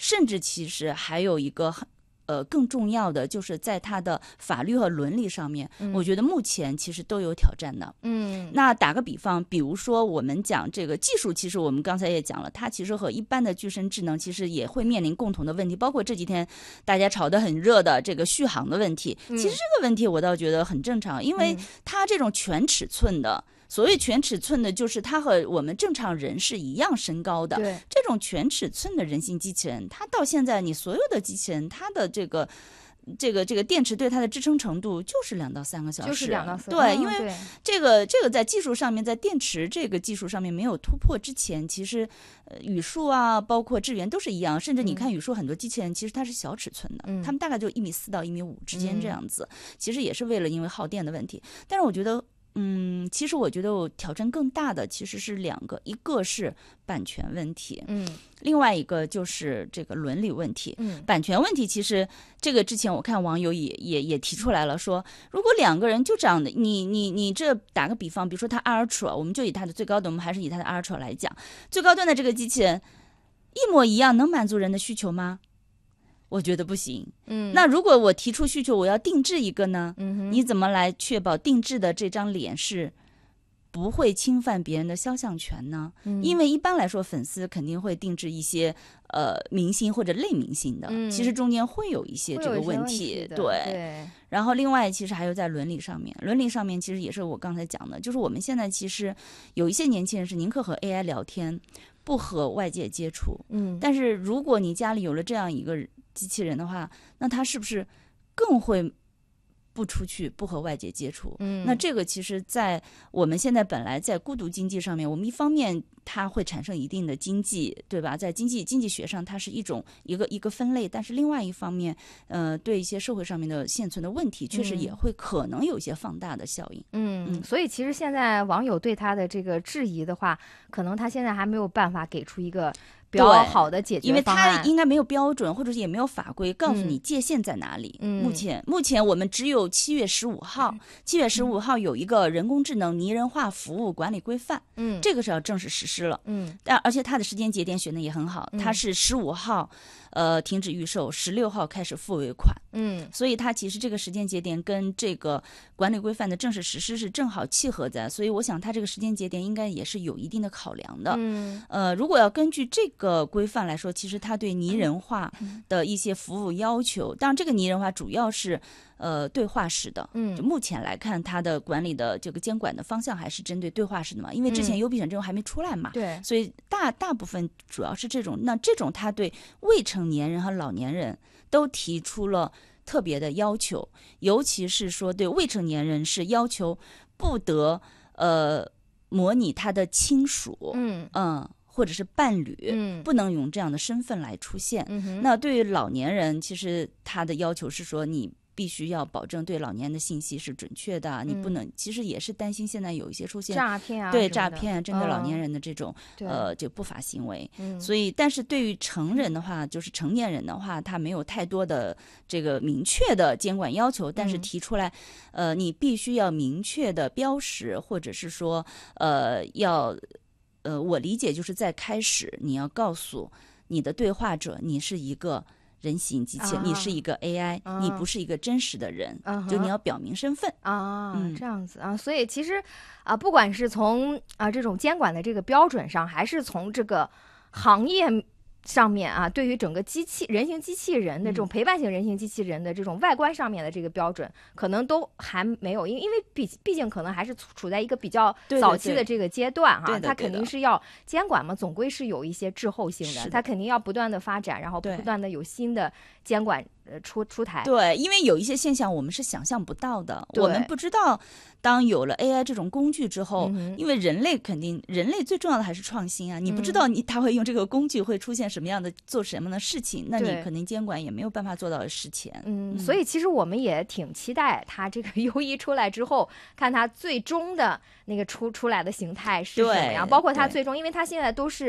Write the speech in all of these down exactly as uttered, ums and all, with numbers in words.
甚至其实还有一个很呃，更重要的就是在它的法律和伦理上面，嗯、我觉得目前其实都有挑战的。嗯，那打个比方，比如说我们讲这个技术，其实我们刚才也讲了，它其实和一般的具身智能其实也会面临共同的问题，包括这几天大家炒得很热的这个续航的问题。其实这个问题我倒觉得很正常，因为它这种全尺寸的。所谓全尺寸的，就是它和我们正常人是一样身高的。 对， 这种全尺寸的人形机器人，它到现在你所有的机器人，它的这个这个这个电池对它的支撑程度就是两到三个小时， 就是两到三。 对，因为这个这个在技术上面，在电池这个技术上面没有突破之前，其实呃语数啊，包括智源都是一样，甚至你看语数很多机器人，其实它是小尺寸的，嗯、它们大概就一米四到一米五之间这样子，嗯、其实也是为了因为耗电的问题。但是我觉得。嗯，其实我觉得我挑战更大的其实是两个，一个是版权问题，嗯，另外一个就是这个伦理问题。嗯，版权问题其实这个之前我看网友也也也提出来了，说如果两个人就这样的，你你你这打个比方，比如说它 Ultra， 我们就以它的最高端，我们还是以它的 Ultra 来讲，最高端的这个机器人一模一样，能满足人的需求吗？我觉得不行。嗯，那如果我提出需求，我要定制一个呢？嗯，你怎么来确保定制的这张脸是不会侵犯别人的肖像权呢？嗯，因为一般来说，粉丝肯定会定制一些呃明星或者类明星的，嗯、其实中间会有一些这个问题。 问题对。 对。 然后另外，其实还有在伦理上面，伦理上面其实也是我刚才讲的，就是我们现在其实有一些年轻人是宁可和 A I 聊天，不和外界接触。嗯，但是如果你家里有了这样一个机器人的话，那他是不是更会不出去，不和外界接触？嗯，那这个其实在我们现在本来在孤独经济上面，我们一方面它会产生一定的经济，对吧？在经济经济学上，它是一种一个一个分类，但是另外一方面，呃，对一些社会上面的现存的问题，确实也会可能有一些放大的效应。 嗯，嗯所以其实现在网友对他的这个质疑的话，可能他现在还没有办法给出一个比较好的解决方案， 因为它应该没有标准，或者是也没有法规告诉你界限在哪里。嗯，目前目前我们只有七月十五号，七月十五号有一个人工智能拟人化服务管理规范，嗯，这个是要正式实施了。嗯，但而且它的时间节点选的也很好，它是十五号，呃，停止预售，十六号开始付尾款。嗯，所以它其实这个时间节点跟这个管理规范的正式实施是正好契合在，所以我想它这个时间节点应该也是有一定的考量的。嗯，呃，如果要根据这个规范来说，其实它对拟人化的一些服务要求，当然这个拟人化主要是呃对话式的。嗯，就目前来看，它的管理的这个监管的方向还是针对对话式的嘛，因为之前优必选这种还没出来嘛。对、嗯，所以大大部分主要是这种。那这种它对未成年人和老年人都提出了特别的要求，尤其是说对未成年人是要求不得呃模拟他的亲属，嗯嗯，或者是伴侣，嗯，不能用这样的身份来出现。嗯，那对于老年人，其实他的要求是说你必须要保证对老年人的信息是准确的，嗯、你不能，其实也是担心现在有一些出现诈骗啊， 对诈骗啊，针对老年人的这种、嗯、呃就不法行为。嗯，所以，但是对于成人的话，就是成年人的话，他没有太多的这个明确的监管要求，但是提出来，嗯、呃，你必须要明确的标识，或者是说，呃，要，呃，我理解就是在开始你要告诉你的对话者，你是一个人形机器人， uh-huh. 你是一个 A I， uh-huh. 你不是一个真实的人， uh-huh. 就你要表明身份啊、uh-huh. 嗯，这样子啊，所以其实啊、呃，不管是从啊、呃、这种监管的这个标准上，还是从这个行业上面啊，对于整个机器人形机器人的这种陪伴型人形机器人的这种外观上面的这个标准，嗯、可能都还没有，因为因为毕毕竟可能还是处在一个比较早期的这个阶段哈，它肯定是要监管嘛，总归是有一些滞后性的，它肯定要不断的发展，然后不断的有新的监管呃出出台。 对，因为有一些现象我们是想象不到的，我们不知道当有了 A I 这种工具之后，嗯、因为人类肯定人类最重要的还是创新啊，你不知道你他会用这个工具会出现什么样的做什么样的事情，那你可能监管也没有办法做到事前。 嗯，嗯所以其实我们也挺期待它这个 U 一出来之后，看它最终的那个出出来的形态是什么样，包括它最终，因为它现在都是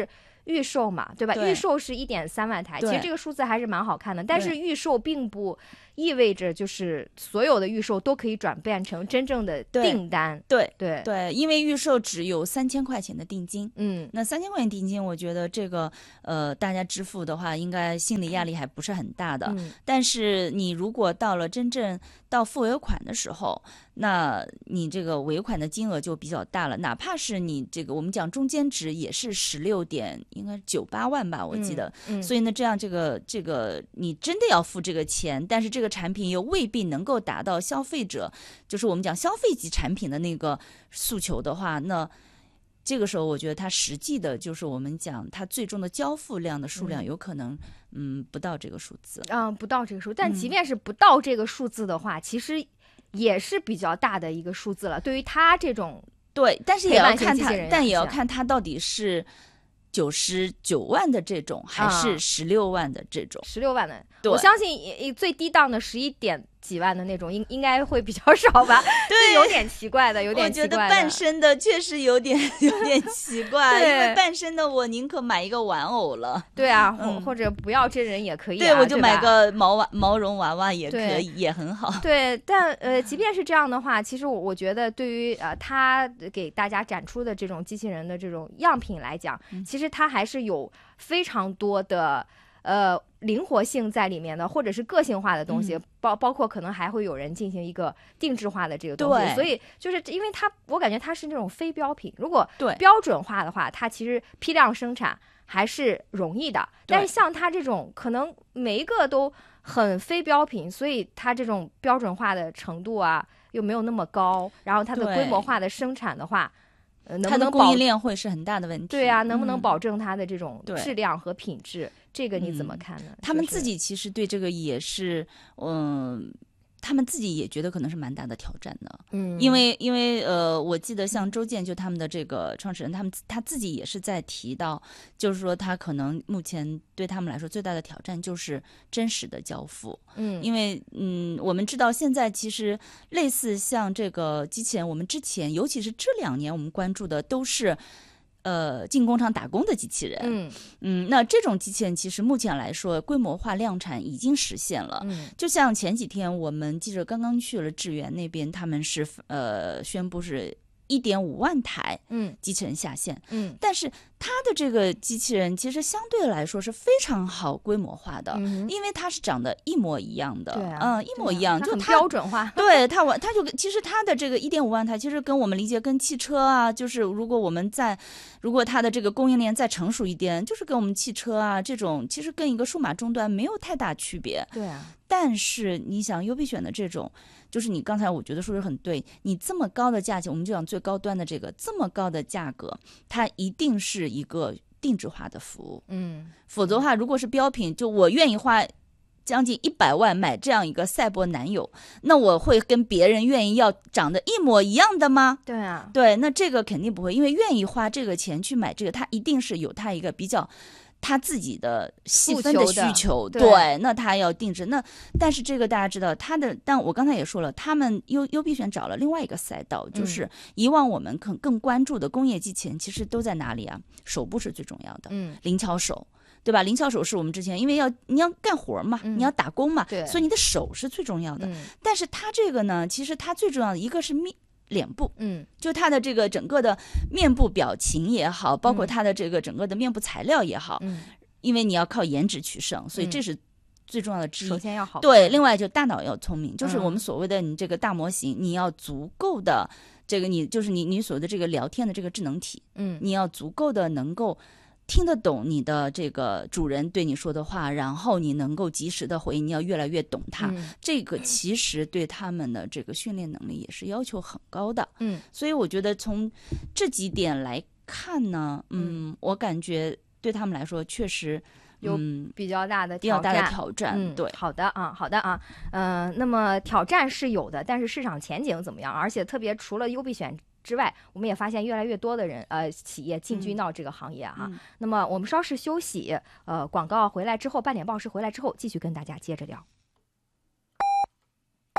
预售嘛，对吧？ 对预售是一点三万台，其对实这个数字还是蛮好看的。但是预售并不意味着就是所有的预售都可以转变成真正的订单。 对对对，因为预售只有三千块钱的定金， 嗯， 那三千块钱定金，我觉得这个呃大家支付的话，应该心理压力还不是很大的。 嗯但是你如果到了真正到付尾款的时候，那你这个尾款的金额就比较大了，哪怕是你这个我们讲中间值也是十六点应该九八万吧，我记得。 嗯嗯、 所以呢，这样这个这个你真的要付这个钱，但是这个产品又未必能够达到消费者，就是我们讲消费级产品的那个诉求的话，那这个时候我觉得它实际的就是我们讲它最终的交付量的数量有可能嗯不到这个数字。 嗯，不到这个数，但即便是不到这个数字的话，嗯、其实也是比较大的一个数字了。对于他这种对，但是也要看他，但也要看他到底是九十九万的这种，还是十六万的这种。 十六万的，我相信最低档的十一点几万的那种，应应该会比较少吧？ 对， 有点奇怪的，有点奇怪的。 我觉得半身的确实有点有点奇怪，因为半身的我宁可买一个玩偶了。 对啊，嗯、或者不要真人也可以、啊。 对，我就买个毛娃毛绒娃娃也可以，也很好。 对，但呃，即便是这样的话，其实我我觉得对于呃他给大家展出的这种机器人的这种样品来讲，嗯、其实它还是有非常多的。呃，灵活性在里面的，或者是个性化的东西，嗯、包包括可能还会有人进行一个定制化的这个东西，所以就是因为它，我感觉它是那种非标品。如果标准化的话，它其实批量生产还是容易的。但是像它这种，可能每一个都很非标品，所以它这种标准化的程度啊又没有那么高，然后它的规模化的生产的话。呃，能不能它的供应链会是很大的问题。 对啊，能不能保证它的这种质量和品质？嗯、这个你怎么看呢？ 嗯、他们自己其实对这个也是，嗯。他们自己也觉得可能是蛮大的挑战的， 嗯， 因为因为呃，我记得像周健就他们的这个创始人，他们他自己也是在提到，就是说他可能目前对他们来说最大的挑战就是真实的交付， 嗯， 因为嗯，我们知道现在其实类似像这个机器人，我们之前尤其是这两年我们关注的都是。呃，进工厂打工的机器人， 嗯嗯，那这种机器人其实目前来说规模化量产已经实现了。 嗯， 就像前几天我们记者刚刚去了智源那边，他们是呃宣布是一点五万台机器人下线， 嗯， 但是它的这个机器人其实相对来说是非常好规模化的， 嗯、 因为它是长得一模一样的， 对啊、 嗯，一模一样， 啊、 就它标准化， 对它我它就其实它的这个一点五万台，其实跟我们理解跟汽车啊，就是如果我们在如果它的这个供应链再成熟一点，就是跟我们汽车啊这种，其实跟一个数码终端没有太大区别， 对啊。 但是你想优必选的这种，就是你刚才我觉得说的很对，你这么高的价钱，我们就讲最高端的这个这么高的价格，它一定是一个定制化的服务， 嗯， 否则的话，如果是标品，就我愿意花将近一百万买这样一个赛博男友，那我会跟别人愿意要长得一模一样的吗？ 对啊， 对，那这个肯定不会，因为愿意花这个钱去买这个，他一定是有他一个比较。他自己的细分的需求， 对， 对，那他要定制。那但是这个大家知道，他的，但我刚才也说了，他们优优必选找了另外一个赛道，就是以往我们更更关注的工业机器人，其实都在哪里啊？手部是最重要的， 嗯， 灵巧手，对吧？灵巧手是我们之前因为要你要干活嘛， 嗯、 你要打工嘛， 对， 所以你的手是最重要的。 嗯、 但是它这个呢，其实它最重要的一个是面。脸部， 嗯， 就它的这个整个的面部表情也好，包括它的这个整个的面部材料也好， 嗯， 因为你要靠颜值取胜，所以这是最重要的之一。 首先要好， 对，另外就大脑要聪明，就是我们所谓的你这个大模型，嗯、你要足够的这个你就是你你所谓的这个聊天的这个智能体， 嗯， 你要足够的能够。听得懂你的这个主人对你说的话，然后你能够及时的回应，你要越来越懂他、 嗯、 这个其实对他们的这个训练能力也是要求很高的。 嗯， 所以我觉得从这几点来看呢，嗯，嗯我感觉对他们来说确实有比较大的挑战， 比较大的挑战。 嗯， 对， 好的啊，好的啊，嗯、呃，那么挑战是有的，但是市场前景怎么样？而且特别除了优必选之外，我们也发现越来越多的人呃企业进军到这个行业哈、 嗯。 那么我们稍事休息，呃，广告回来之后，半点报时回来之后，继续跟大家接着聊。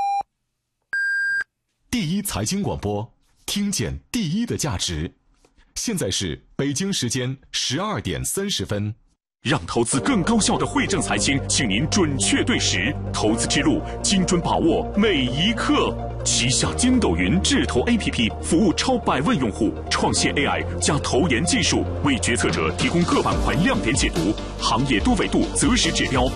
第一财经广播，听见第一的价值。 现在是北京时间十二点三十分。 让投资更高效的惠正财经，请您准确对时，投资之路精准把握每一刻。旗下筋斗云智投 A P P 服务超百万用户，创新 A I 加投研技术，为决策者提供各板块亮点解读、行业多维度择时指标。